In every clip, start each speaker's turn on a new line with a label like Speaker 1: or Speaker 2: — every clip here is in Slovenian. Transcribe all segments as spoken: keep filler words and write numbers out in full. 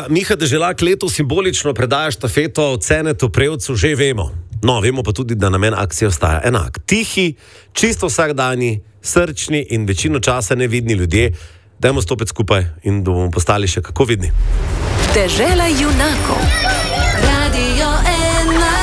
Speaker 1: da Miha Deželak letos simbolično predaja štafeto Cenetu Prevcu, že vemo. No, vemo pa tudi, da namen akcije ostaja enak. Tihi, čisto vsakdani, srčni in večino časa nevidni ljudje. Dajmo stopiti skupaj in da bomo postali še kako vidni.
Speaker 2: Dežela junakov. Radio ena.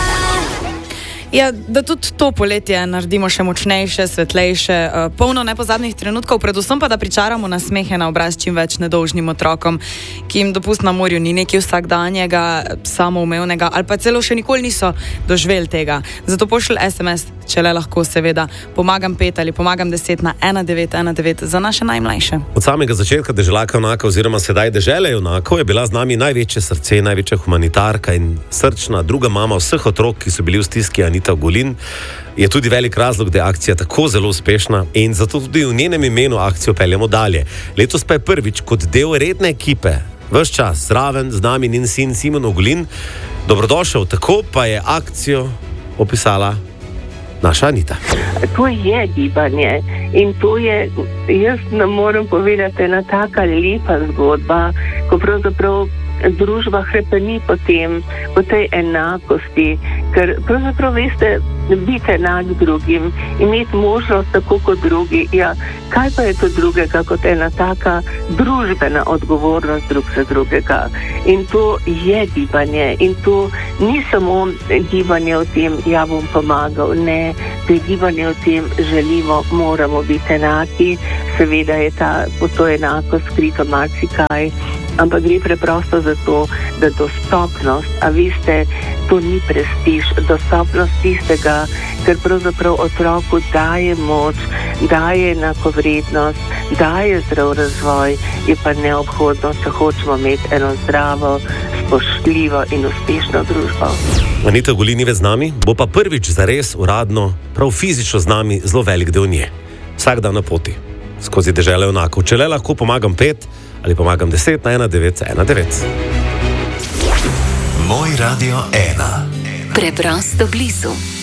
Speaker 3: Ja, da tudi to poletje naredimo še močnejše, svetlejše, uh, polno nepozabnih trenutkov, predvsem pa da pričaramo nasmehe na obraz čim več nedolžnim otrokom, ki jim dopust na morju ni nekaj vsakdanjega, samoumevnega ali pa celo še nikoli niso doživeli tega. Zato pošlji es em es, če le lahko seveda, pomagam pet ali pomagam deset na ena devet ena devet za naše najmlajše.
Speaker 1: Od samega začetka Deželaka junaka oziroma sedaj Dežele junakov je bila z nami največje srce, največja humanitarka in srčna druga mama vseh otrok, ki so bili v stiski. Anita Ogulin je tudi velik razlog, da je akcija tako zelo uspešna in zato tudi v njenem imenu akcijo peljemo dalje. Letos pa je prvič kot del redne ekipe ves čas zraven z nami njen sin Simon Ogulin. Dobrodošel, tako pa je akcijo opisala naša Anita.
Speaker 4: To je gibanje in to je, jaz ne morem povedati, ena taka lepa zgodba, ko pravzaprav družba hrepeni po tem, po tej enakosti, ker pravzaprav veste, biti enak drugim, imeti možnost tako kot drugi, ja, kaj pa je to drugega kot ena taka družbena odgovornost drug za drugega. In to je gibanje in to ni samo gibanje o tem, ja bom pomagal, ne, to je gibanje o tem, želimo, moramo biti enaki, seveda je ta, po to enako skrito marsikaj, ampak gre preprosto za to, da dostopnost, a veste, to ni prestiž, dostopnost tistega, ker pravzaprav otroku daje moč, daje enakovrednost, daje zdrav razvoj, je pa neobhodno, če hočemo imeti eno zdravo, spoštljivo in uspešno družbo.
Speaker 1: Anita Ogulin ni več z nami, bo pa prvič zares uradno, prav fizično z nami zelo velik del nje. Vsak dan na poti, skozi Dežele junakov. Če le lahko pomagam pet ali pomagam deset na ena devet ena devet.
Speaker 2: Moj radio ena. Preprosto blizu.